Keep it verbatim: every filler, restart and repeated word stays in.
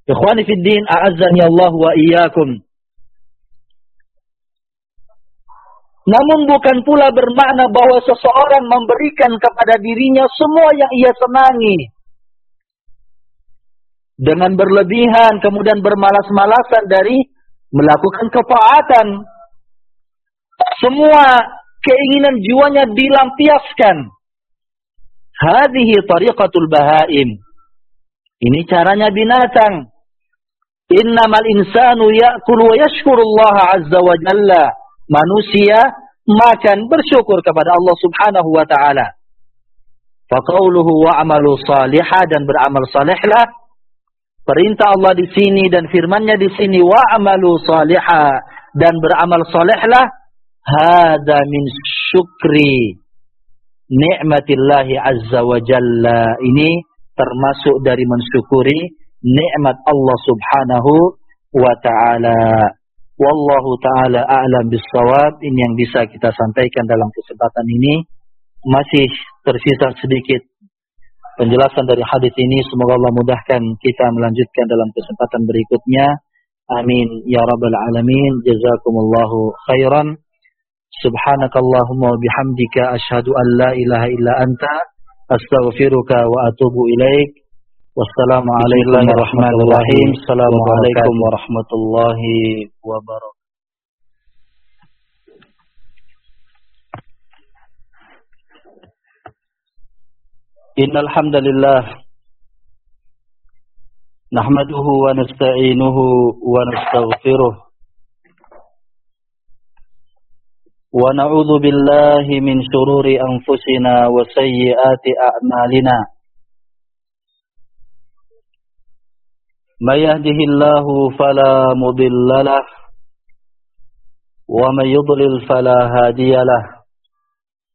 Ikhwani fid din, a'azzani Allah wa iyyakum. Namun bukan pula bermakna bahwa seseorang memberikan kepada dirinya semua yang ia senangi dengan berlebihan, kemudian bermalas-malasan dari melakukan ketaatan. Semua keinginan jiwanya dilampiaskan. Hadhihi tariqatul bahaim. Ini caranya binatang. Innamal insanu ya'kulu wa yashkurullaha azza wa jalla. Manusia makan bersyukur kepada Allah Subhanahu wa taala. Faqauluhu wa amalu salihah, dan beramal salehlah. Perintah Allah di sini dan firman-Nya di sini wa amalu salihah, dan beramal salehlah. Hada min syukri ni'matillahi azza wa jalla. Ini termasuk dari mensyukuri nikmat Allah Subhanahu wa taala. Wallahu ta'ala a'lam bissawab. Ini yang bisa kita sampaikan dalam kesempatan ini. Masih tersisa sedikit penjelasan dari hadis ini. Semoga Allah mudahkan kita melanjutkan dalam kesempatan berikutnya. Amin ya rabbal alamin. Jazakumullahu khairan. Subhanakallahumma wa bihamdika asyhadu an la ilaha illa anta astaghfiruka wa atubu ilaik. Wassalamualaikum warahmatullahi wabarakatuh. Assalamualaikum warahmatullahi wabarakatuh. Innal hamdalillah nahmaduhu wa nasta'inuhu wa nastaghfiruh wa na'udzu billahi min shururi anfusina wa sayyiati a'malina. Man yahdihillahu fala mudilla lahu wa man yudlil fala hadiya lahu.